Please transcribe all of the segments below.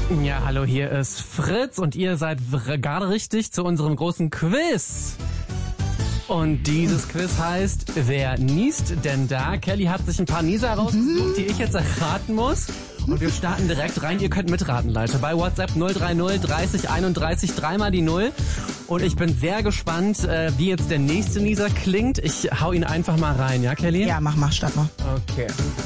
Ja, hallo, hier ist Fritz und ihr seid gerade richtig zu unserem großen Quiz. Und dieses Quiz heißt, wer niest denn da? Kelly hat sich ein paar Nieser rausgesucht, die ich jetzt erraten muss. Und wir starten direkt rein. Ihr könnt mitraten, Leute. Bei WhatsApp 030 30 31 3 die 0. Und ich bin sehr gespannt, wie jetzt der nächste Nieser klingt. Ich hau ihn einfach mal rein, ja, Kelly? Ja, mach, start mal. Okay.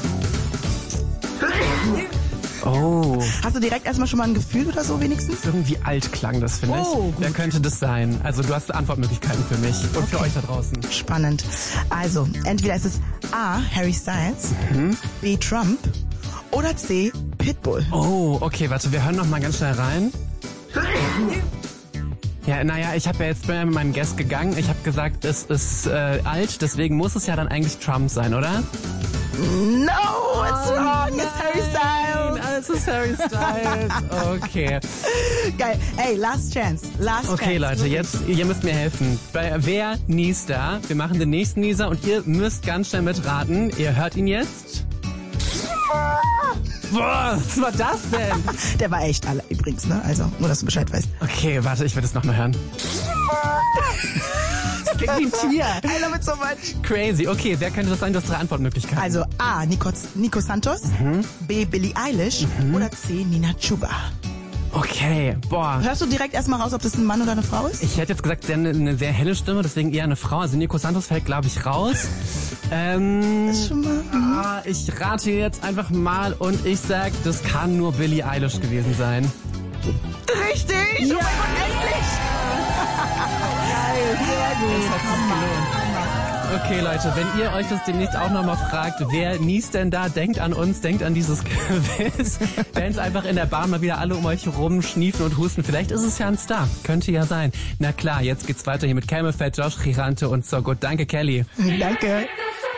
Oh. Hast du direkt erstmal schon mal ein Gefühl oder so wenigstens? Irgendwie alt klang das, finde ich. Oh, Wer könnte das sein? Also du hast Antwortmöglichkeiten für mich und für euch da draußen. Spannend. Also, entweder ist es A, Harry Styles, B, Trump oder C, Pitbull. Oh, okay, warte, wir hören noch mal ganz schnell rein. Ja, naja, ich bin ja mit meinem Guess gegangen. Ich habe gesagt, es ist alt, deswegen muss es ja dann eigentlich Trump sein, oder? No, it's wrong. It's Harry Styles. Es ist Harry Styles. Okay. Geil. Ey, last chance. Okay, Leute, jetzt, ihr müsst mir helfen. Wer niest da? Wir machen den nächsten Nieser und ihr müsst ganz schnell mitraten. Ihr hört ihn jetzt. Boah, was war das denn? Der war echt alle übrigens, ne? Also, nur, dass du Bescheid weißt. Okay, warte, ich will das nochmal hören. Das klingt wie ein Tier. I love it so much. Crazy. Okay, wer könnte das sein? Du hast 3 Antwortmöglichkeiten. Also A, Nico Santos, B, Billie Eilish oder C, Nina Chuba. Okay, boah. Hörst du direkt erstmal raus, ob das ein Mann oder eine Frau ist? Ich hätte jetzt gesagt, eine sehr helle Stimme, deswegen eher eine Frau. Also Nico Santos fällt, glaube ich, raus. Ist schon mal... Ich rate jetzt einfach mal und ich sag, das kann nur Billie Eilish gewesen sein. Richtig! Ja. Oh mein Gott, endlich! Geil, sehr gut. Das hat sich gelohnt. Okay, Leute, wenn ihr euch das demnächst auch nochmal fragt, wer niest denn da, denkt an uns, denkt an dieses Quiz. Wenn es einfach in der Bahn mal wieder alle um euch rum schniefen und husten, vielleicht ist es ja ein Star. Könnte ja sein. Na klar, jetzt geht's weiter hier mit Camel Fat, Josh Girante und So Good. Danke, Kelly. Danke.